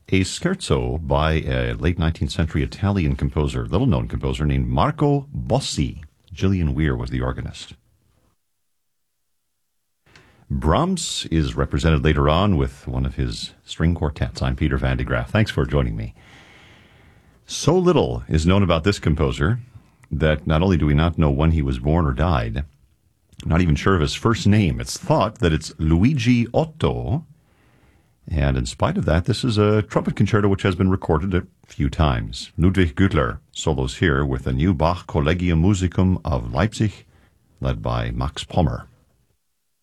a scherzo by a late 19th century Italian composer, little-known composer named Marco Bossi. Gillian Weir was the organist. Brahms is represented later on with one of his string quartets. I'm Peter Van de Graaff. Thanks for joining me. So little is known about this composer that not only do we not know when he was born or died, not even sure of his first name. It's thought that it's Luigi Otto. And in spite of that, this is a trumpet concerto which has been recorded a few times. Ludwig Güttler solos here with the new Bach Collegium Musicum of Leipzig, led by Max Pommer.